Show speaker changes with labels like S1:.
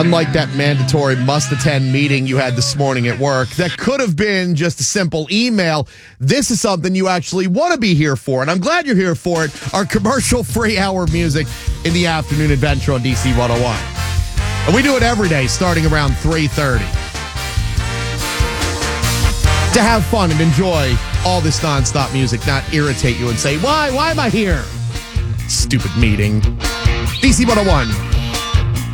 S1: Unlike that mandatory must-attend meeting you had this morning at work that could have been just a simple email, this is something you actually want to be here for, and I'm glad you're here for it. Our commercial-free hour of music in the afternoon adventure on DC 101. And we do it every day starting around 3:30. To have fun and enjoy all this nonstop music, not irritate you and say, why am I here? Stupid meeting. DC 101.